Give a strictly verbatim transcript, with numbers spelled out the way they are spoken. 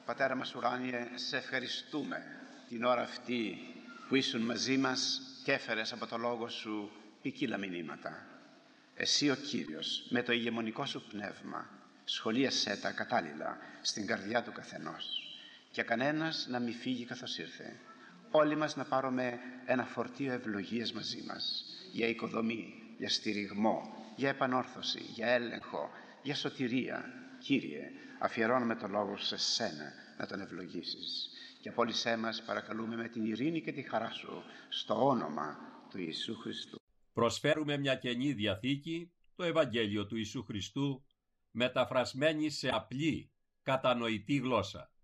Πατέρα μας ουράνιε, σε ευχαριστούμε την ώρα αυτή που ήσουν μαζί μας και έφερες από το λόγο σου ποικίλα μηνύματα. Εσύ ο Κύριος με το ηγεμονικό σου πνεύμα σχολίασέ τα κατάλληλα στην καρδιά του καθενός και κανένας να μην φύγει καθώς ήρθε. Όλοι μας να πάρουμε ένα φορτίο ευλογίες μαζί μας για οικοδομή, για στηριγμό, για επανόρθωση, για έλεγχο, για σωτηρία. Κύριε, αφιερώνουμε το λόγο σε σένα να τον ευλογήσεις και απόλυσέ μας παρακαλούμε με την ειρήνη και τη χαρά σου στο όνομα του Ιησού Χριστού. Προσφέρουμε μια Καινή Διαθήκη, το Ευαγγέλιο του Ιησού Χριστού, μεταφρασμένη σε απλή, κατανοητή γλώσσα.